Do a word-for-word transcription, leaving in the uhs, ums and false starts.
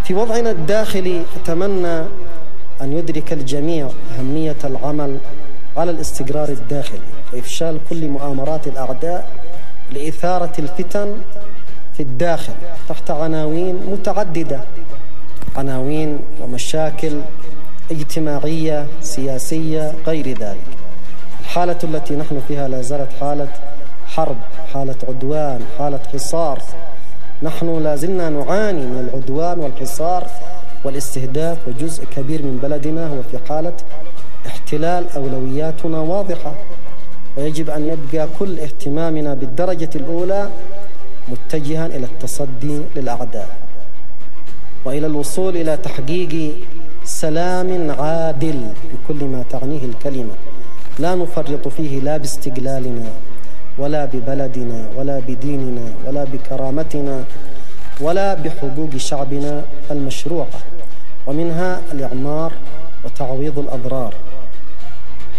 في وضعنا الداخلي أتمنى أن يدرك الجميع أهمية العمل على الاستقرار الداخلي وإفشال كل مؤامرات الأعداء لإثارة الفتن في الداخل تحت عناوين متعددة، عناوين ومشاكل اجتماعية سياسية غير ذلك. الحالة التي نحن فيها لا زالت حالة حرب، حالة عدوان، حالة حصار. نحن لا زلنا نعاني من العدوان والحصار والاستهداف، وجزء كبير من بلدنا هو في حالة احتلال. أولوياتنا واضحة، ويجب أن يبقى كل اهتمامنا بالدرجة الأولى متجها إلى التصدي للأعداء وإلى الوصول إلى تحقيق سلام عادل بكل ما تعنيه الكلمة، لا نفرط فيه لا باستقلالنا ولا ببلدنا ولا بديننا ولا بكرامتنا ولا بحقوق شعبنا المشروعة، ومنها الإعمار وتعويض الأضرار.